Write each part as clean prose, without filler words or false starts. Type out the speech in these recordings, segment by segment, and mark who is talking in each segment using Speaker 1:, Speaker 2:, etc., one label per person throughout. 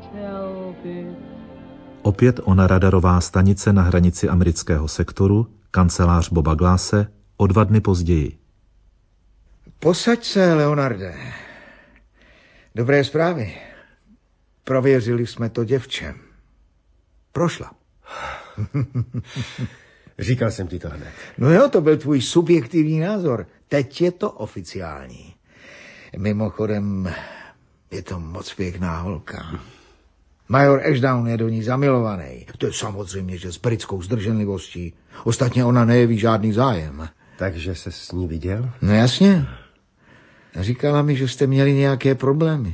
Speaker 1: Opět ona radarová stanice na hranici amerického sektoru, kancelář Boba Glasse, o 2 dny později.
Speaker 2: Posaď se, Leonarde. Dobré zprávy. Prověřili jsme to děvče. Prošla.
Speaker 3: Říkal jsem ti to hned.
Speaker 2: No jo, to byl tvůj subjektivní názor. Teď je to oficiální. Mimochodem, je to moc pěkná holka. Major Ashdown je do ní zamilovaný. To je samozřejmě, že s britskou zdrženlivostí. Ostatně ona nejeví žádný zájem.
Speaker 3: Takže se s ní viděl?
Speaker 2: No jasně. Říkala mi, že jste měli nějaké problémy.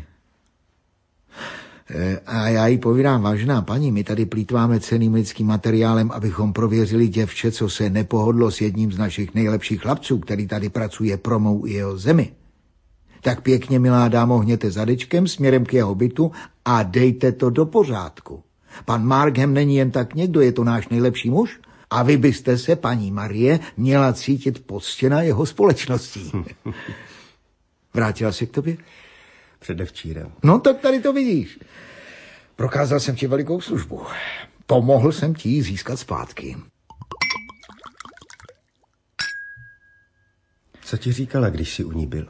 Speaker 2: A já jí povídám, vážená paní, my tady plýtváme cenným lidským materiálem, abychom prověřili děvče, co se nepohodlo s jedním z našich nejlepších chlapců, který tady pracuje pro mou i jeho zemi. Tak pěkně, milá dámo, hněte zadečkem směrem k jeho bytu a dejte to do pořádku. Pan Markham není jen tak někdo, je to náš nejlepší muž a vy byste se, paní Marie, měla cítit poctěna jeho společností. Vrátila se k tobě?
Speaker 3: Předevčírem.
Speaker 2: No tak tady to vidíš. Prokázal jsem ti velikou službu. Pomohl jsem ti ji získat zpátky.
Speaker 3: Co ti říkala, když jsi u ní byl?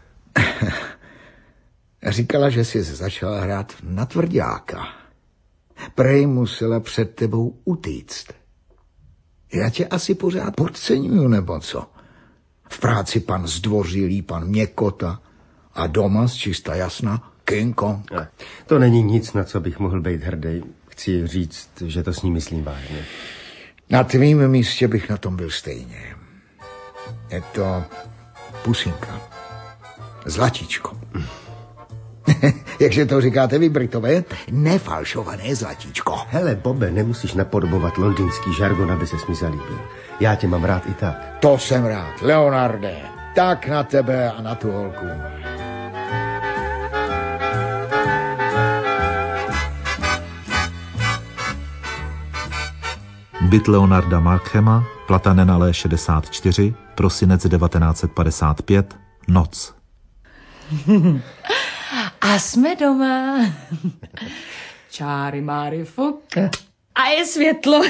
Speaker 2: Říkala, že jsi začala hrát na tvrďáka. Prej musela před tebou utíct. Já tě asi pořád podceňuju, nebo co? V práci pan Zdvořilý, pan Měkota a doma z čista jasna King Kong.
Speaker 3: To není nic, na co bych mohl být hrdý. Chci říct, že to s ní myslím vážně.
Speaker 2: Na tvým místě bych na tom byl stejně. Je to pusinka. Zlatíčko. Jakže to říkáte vy, Britové? Nefalšované zlatíčko.
Speaker 3: Hele, Bobe, nemusíš napodobovat londýnský žargon, aby ses mi zalíbil. Já tě mám rád i tak.
Speaker 2: To jsem rád, Leonarde. Tak na tebe a na tu holku.
Speaker 1: Byt Leonarda Markhama, Platanen Alé 64, prosinec 1955, noc.
Speaker 4: A jsme doma. Čáry máry fuk. A je světlo.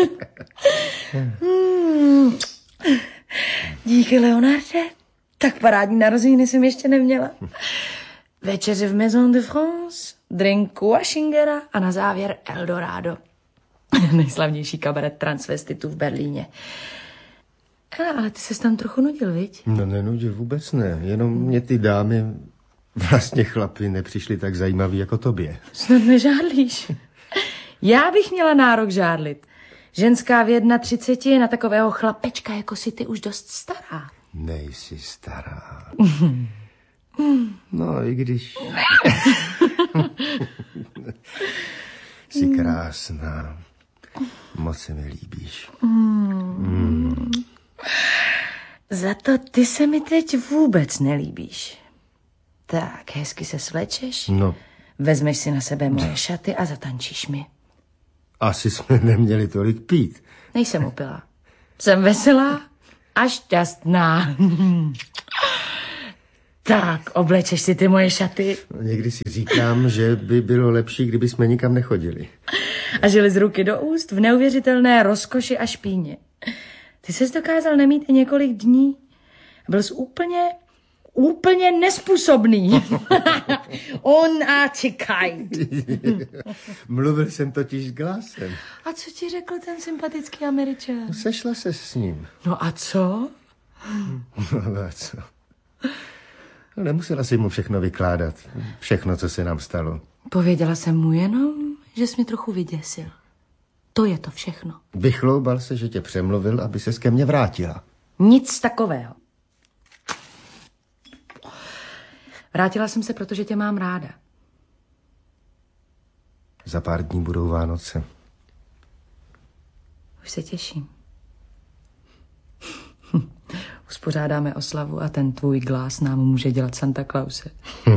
Speaker 4: Díky, Leonarde. Tak parádní narozeniny jsem ještě neměla. Večeře v Maison de France, drinku Washingera a na závěr Eldorado. Nejslavnější kabaret transvestitů v Berlíně. Ale ty ses tam trochu nudil, viď?
Speaker 3: No nenudil, vůbec ne. Jenom mě ty dámy, vlastně chlapi, nepřišli tak zajímaví jako tobě.
Speaker 4: Snad nežádlíš. Já bych měla nárok žádlit. Ženská v 31 je na takového chlapečka, jako si ty, už dost stará.
Speaker 3: Nejsi stará. No, i když... Jsi krásná. Moc se mi líbíš.
Speaker 4: Za to ty se mi teď vůbec nelíbíš. Tak, hezky se svlečeš.
Speaker 3: No.
Speaker 4: Vezmeš si na sebe moje šaty a zatančíš mi.
Speaker 3: Asi jsme neměli tolik pít.
Speaker 4: Nejsem opilá. Jsem veselá a šťastná. Tak, oblečeš si ty moje šaty.
Speaker 3: Někdy si říkám, že by bylo lepší, kdyby jsme nikam nechodili.
Speaker 4: A žili z ruky do úst v neuvěřitelné rozkoši a špíně. Ty ses dokázal nemít i několik dní. Byl jsi úplně nespůsobný. Unartigkeit.
Speaker 3: Mluvil jsem totiž s Glassem.
Speaker 4: A co ti řekl ten sympatický Američan?
Speaker 3: Sešla se s ním.
Speaker 4: No a co?
Speaker 3: No a co? Nemusela si mu všechno vykládat. Všechno, co se nám stalo.
Speaker 4: Pověděla jsem mu jenom, že jsi mě trochu vyděsil. To je to všechno.
Speaker 3: Vychloubal se, že tě přemluvil, aby ses ke mně vrátila.
Speaker 4: Nic takového. Vrátila jsem se, protože tě mám ráda.
Speaker 3: Za pár dní budou Vánoce.
Speaker 4: Už se těším. Uspořádáme oslavu a ten tvůj Glass nám může dělat Santa Clause.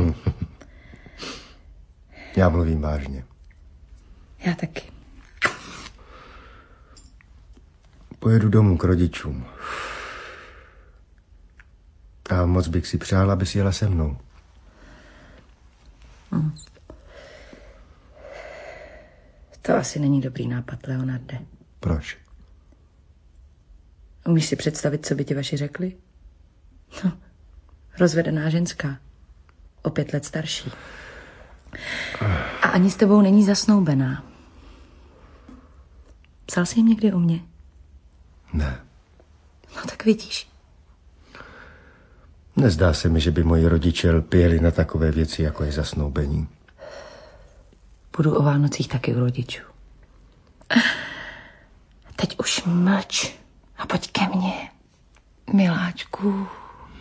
Speaker 3: Já mluvím vážně.
Speaker 4: Já taky.
Speaker 3: Pojedu domů k rodičům. A moc bych si přál, abys jela se mnou.
Speaker 4: To asi není dobrý nápad, Leonarde.
Speaker 3: Proč?
Speaker 4: Umíš si představit, co by ti vaši řekli? No, rozvedená ženská. O 5 let starší. A ani s tebou není zasnoubená. Psal jsi jim někdy o mně?
Speaker 3: Ne.
Speaker 4: No tak vidíš.
Speaker 3: Nezdá se mi, že by moji rodiče lpěli na takové věci, jako je zasnoubení.
Speaker 4: Budu o Vánocích taky u rodičů. Teď už mlč a pojď ke mně, miláčku.